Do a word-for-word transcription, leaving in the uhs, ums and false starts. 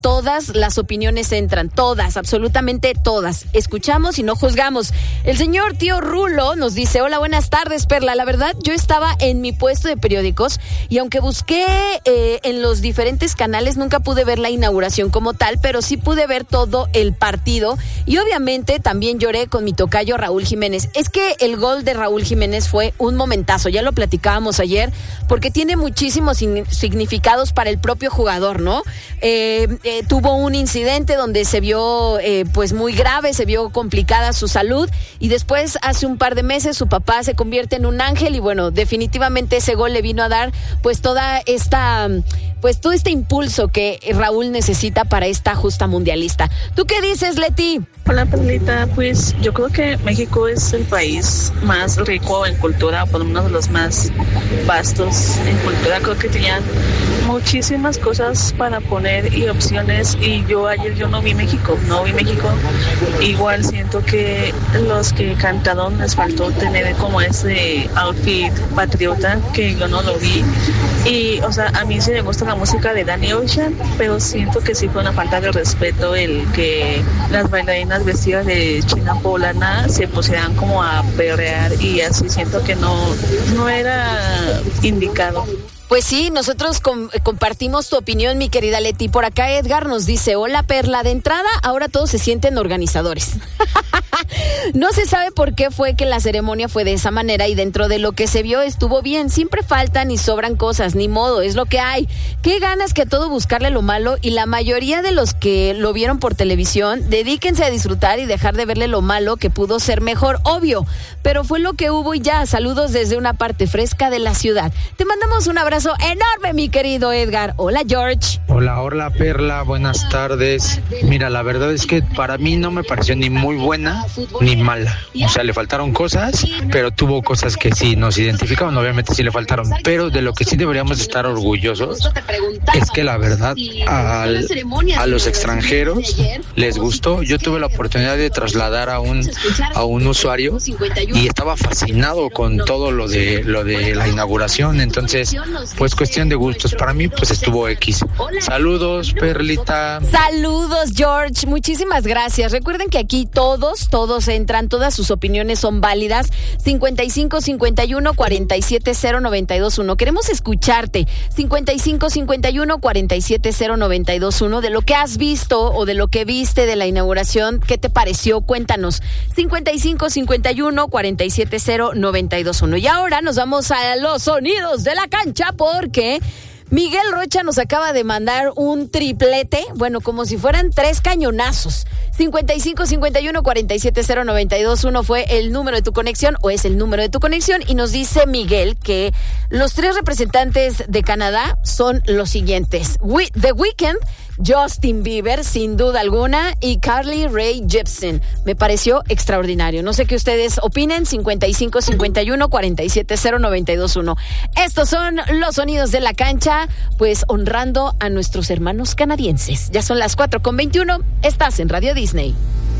todas las opiniones entran, todas, absolutamente todas. Escuchamos y no juzgamos. El señor Tío Rulo nos dice: hola, buenas tardes, Perla. La verdad, yo estaba en mi puesto de periódicos y aunque busqué eh, en los diferentes canales, nunca pude ver la inauguración como tal, pero sí pude ver todo el partido y obviamente también lloré con mi tocayo Raúl Jiménez. Es que el gol de Raúl Jiménez fue un momentazo, ya lo platicábamos ayer, porque tiene muchísimos significados para el propio jugador, ¿no? Eh, eh, tuvo un incidente donde se vio eh, pues muy grave, se vio complicada su salud y después hace un par de meses su papá se convierte en un ángel y bueno, definitivamente ese gol le vino a dar pues toda esta, pues todo este impulso que Raúl necesita para esta justa mundialista. ¿Tú qué dices, Leti? Hola, Perlita. Pues yo creo que México es el país más rico en cultura, por lo menos de los más vastos en cultura. Creo que tenían muchísimas cosas para poner y opciones y yo ayer yo no vi México, no vi México. Igual siento que los que cantaron les faltó tener como ese outfit patriota que yo no lo vi. Y, o sea, a mí sí me gusta la música de Danny Ocean, pero siento que sí fue una falta de respeto el que las bailarinas vestidas de china poblana se pusieran como a perrear y así siento que no, no era indicado. Pues sí, nosotros com- compartimos tu opinión, mi querida Leti. Por acá Edgar nos dice: hola, Perla. De entrada, ahora todos se sienten organizadores. No se sabe por qué fue que la ceremonia fue de esa manera y dentro de lo que se vio estuvo bien. Siempre faltan y sobran cosas, ni modo, es lo que hay. Qué ganas que a todo buscarle lo malo y la mayoría de los que lo vieron por televisión, dedíquense a disfrutar y dejar de verle lo malo que pudo ser mejor, obvio. Pero fue lo que hubo y ya. Saludos desde una parte fresca de la ciudad. Te mandamos un abrazo enorme, mi querido Edgar. Hola, George. Hola, hola, Perla, buenas tardes. Mira, la verdad es que para mí no me pareció ni muy buena ni mala. O sea, le faltaron cosas, pero tuvo cosas que sí nos identificaban, obviamente sí le faltaron. Pero de lo que sí deberíamos estar orgullosos es que la verdad al, a los extranjeros les gustó. Yo tuve la oportunidad de trasladar a un a un usuario y estaba fascinado con todo lo de lo de la inauguración. Entonces, pues cuestión de gustos. Para mí, pues estuvo X. Saludos, Perlita. Saludos, George. Muchísimas gracias. Recuerden que aquí todos, todos entran, todas sus opiniones son válidas. cincuenta y cinco, cincuenta y uno, cuarenta y siete, cero, noventa y dos, uno. Queremos escucharte. cincuenta y cinco, cincuenta y uno, cuarenta y siete, cero, noventa y dos, uno. De lo que has visto o de lo que viste de la inauguración, ¿qué te pareció? Cuéntanos. cincuenta y cinco, cincuenta y uno, cuarenta y siete, cero, noventa y dos, uno. Y ahora nos vamos a los sonidos de la cancha porque Miguel Rocha nos acaba de mandar un triplete, bueno, como si fueran tres cañonazos. cincuenta y cinco, cincuenta y uno, cuarenta y siete, cero, noventa y dos, uno fue el número de tu conexión o es el número de tu conexión y nos dice Miguel que los tres representantes de Canadá son los siguientes: We- The Weeknd, Justin Bieber, sin duda alguna, y Carly Rae Jepsen. Me pareció extraordinario. No sé qué ustedes opinen. cincuenta y cinco, cincuenta y uno, cuarenta y siete, cero, noventa y dos, uno. Estos son los sonidos de la cancha, pues honrando a nuestros hermanos canadienses. Ya son las cuatro con veintiuno. Estás en Radio Disney.